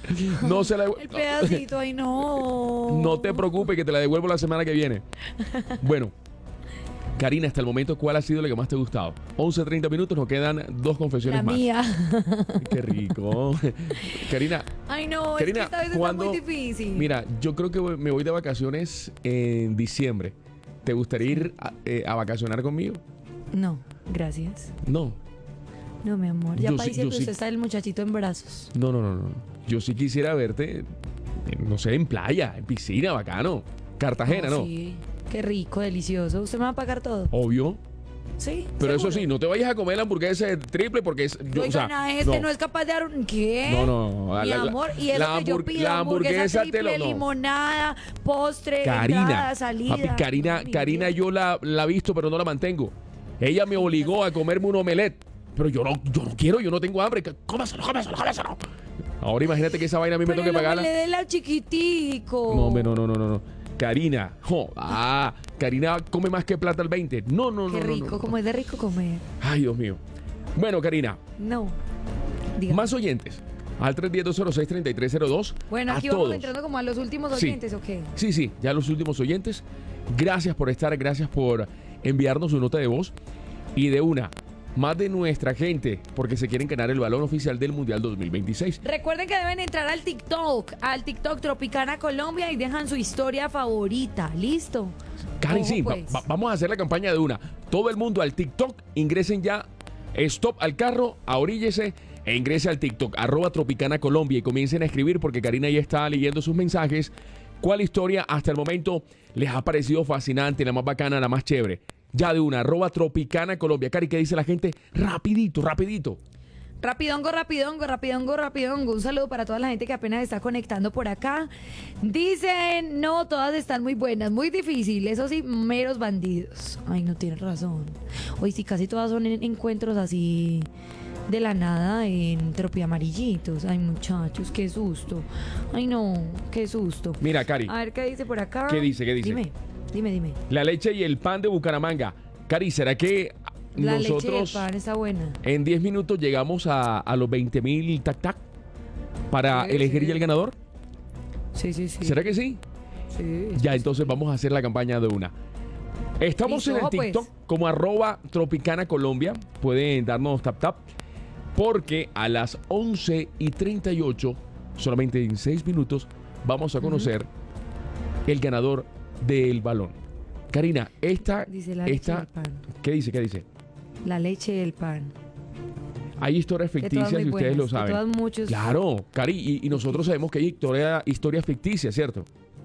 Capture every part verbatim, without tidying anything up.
No se la El pedacito, ay no. No te preocupes que te la devuelvo la semana que viene. Bueno, Karina, hasta el momento, ¿cuál ha sido la que más te ha gustado? once, treinta minutos, nos quedan dos confesiones La más. mía. Qué rico. Karina, Ay no, Karina, es que esta vez ¿cuándo- está muy difícil. mira, yo creo que voy- me voy de vacaciones en diciembre. ¿Te gustaría ir a, eh, a vacacionar conmigo? No, gracias. No, No, mi amor. Ya Yo para sí- diciembre yo sí. usted está el muchachito en brazos. no, no, no, no. Yo sí quisiera verte, eh, no sé, en playa, en piscina, bacano. Cartagena, ¿no? Sí, qué rico, delicioso. ¿Usted me va a pagar todo? Obvio. Sí. Pero eso ¿seguro? sí, no te vayas a comer la hamburguesa de triple porque es. Yo, o Oigan, sea, a este no. no. es capaz de dar un. ¿Qué? No, no, no. Mi La- la- amor, y es la lo que yo hambur- pido: la hamburguesa, hamburguesa te triple, lo- no. limonada, postre, Karina, entrada, salida. papi, Karina, Ay, Karina, Dios. yo la, la he visto, pero no la mantengo. Ella me obligó a comerme un omelette, pero yo no, yo no quiero, yo no tengo hambre. Cómaselo, cómaselo, cómaselo. Ahora imagínate que esa vaina a mí me Pero toque no pagarla. le dé la chiquitico. No, hombre, no, no, no, no, no. Karina, jo, ah, Karina come más que plata al veinte. No, no, no. Qué no, rico, no, no. como es de rico comer. Ay, Dios mío. Bueno, Karina, No. Diga. más oyentes. Al tres uno cero, dos cero seis, tres tres cero dos. Bueno, aquí a vamos todos. entrando como a los últimos Sí. oyentes, ¿o qué? Sí, sí, ya los últimos oyentes. Gracias por estar, gracias por enviarnos su nota de voz. Y de una, más de nuestra gente, porque se quieren ganar el balón oficial del Mundial dos mil veintiséis. Recuerden que deben entrar al TikTok, al TikTok Tropicana Colombia y dejan su historia favorita. ¿Listo? Cari, Ojo, sí, va- pues. va- vamos a hacer la campaña de una. Todo el mundo al TikTok, ingresen ya, stop al carro, ahoríllese e ingrese al TikTok, arroba Tropicana Colombia y comiencen a escribir porque Karina ya está leyendo sus mensajes. ¿Cuál historia hasta el momento les ha parecido fascinante, la más bacana, la más chévere? Ya de una, arroba Tropicana Colombia. Cari, ¿qué dice la gente? Rapidito, rapidito. Rapidongo, rapidongo, rapidongo, rapidongo. Un saludo para toda la gente que apenas está conectando por acá. Dicen, no, todas están muy buenas, muy difícil. Eso sí, meros bandidos. Ay, no tienes razón. Hoy sí, casi todas son en- encuentros así de la nada en tropiamarillitos. Ay, muchachos, qué susto. Ay, no, qué susto. Mira, Cari, A ver, ¿qué dice por acá? ¿Qué dice, qué dice? Dime, dime, dime. la leche y el pan de Bucaramanga. Cari, ¿será que La leche de nosotros pan está buena. en diez minutos llegamos a, a los veinte mil tac tac para Sí, elegir sí. ya el ganador? Sí, sí, sí. ¿Será que sí? Sí. Ya, entonces vamos a hacer la campaña de una. Estamos Listo, en el pues. TikTok como arroba Tropicana Colombia. Pueden darnos tap tap. Porque a las once y treinta y ocho, solamente en seis minutos, vamos a conocer el ganador del balón. Karina, esta, Dice la leche esta, del pan. ¿qué dice? ¿Qué dice? La leche y el pan. Hay historias Que todas ficticias muy y ustedes lo buenas, que saben. todas muchos- Claro, Cari, y, y nosotros sabemos que hay historia, historias ficticias, ¿cierto?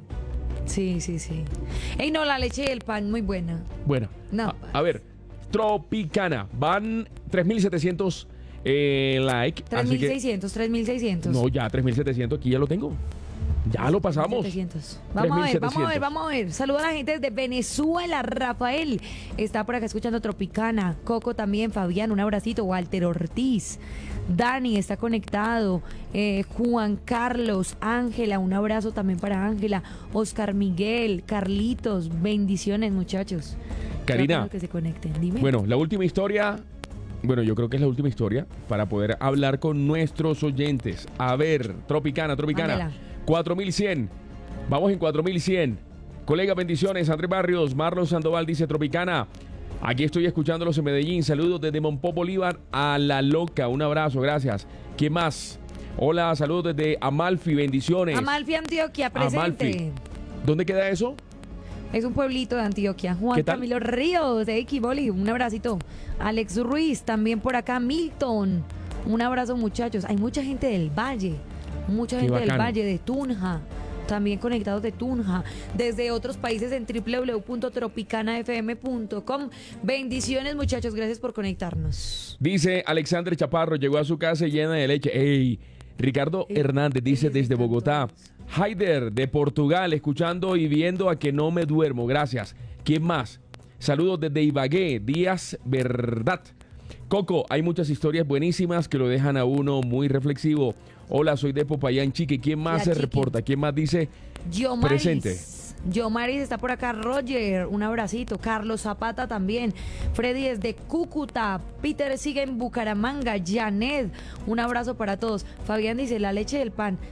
Sí, sí, sí. Ey, no, la leche y el pan, muy buena. Bueno, No. a, a ver, Tropicana, van tres mil setecientos eh, like. tres así mil que- seiscientos, tres mil seiscientos. No, ya tres mil setecientos, aquí ya lo tengo. Ya lo pasamos. setecientos. Vamos a ver, vamos a ver, vamos a ver. Saludos a la gente desde Venezuela. Rafael está por acá escuchando Tropicana. Coco también, Fabián, un abracito. Walter Ortiz. Dani está conectado. Eh, Juan Carlos, Ángela, un abrazo también para Ángela. Oscar Miguel, Carlitos, bendiciones, muchachos. Karina. Creo que se conecten. Dime. Bueno, la última historia. Bueno, yo creo que es la última historia para poder hablar con nuestros oyentes. A ver, Tropicana, Tropicana. Mándela. cuatro mil cien. Vamos en cuatro mil cien. Colega, bendiciones. Andrés Barrios, Marlon Sandoval dice Tropicana. Aquí estoy escuchándolos en Medellín. Saludos desde Monpó, Bolívar a La Loca. Un abrazo, gracias. ¿Qué más? Hola, saludos desde Amalfi, bendiciones. Amalfi, Antioquia, presente. Amalfi. ¿Dónde queda eso? Es un pueblito de Antioquia. Juan ¿Qué tal? Camilo Ríos de Equiboli, un abracito. Alex Ruiz, también por acá. Milton, un abrazo, muchachos. Hay mucha gente del Valle, mucha Qué gente del bacano. Valle, de Tunja, también conectados de Tunja, desde otros países en w w w punto tropicana f m punto com. Bendiciones, muchachos, gracias por conectarnos. Dice Alexander Chaparro, llegó a su casa llena de leche. ¡Ey! Ricardo Ey, Hernández dice ellos desde están Bogotá. todos. Haider de Portugal, escuchando y viendo a que no me duermo. Gracias. ¿Quién más? Saludos desde Ibagué, Díaz Verdad. Coco, hay muchas historias buenísimas que lo dejan a uno muy reflexivo. Hola, soy de Popayán, Chique. ¿Quién más La se Chique. reporta? ¿Quién más dice? Yomaris. Presente. Yomaris está por acá. Roger, un abracito. Carlos Zapata también. Freddy es de Cúcuta. Peter sigue en Bucaramanga. Janet, un abrazo para todos. Fabián dice, la leche del pan.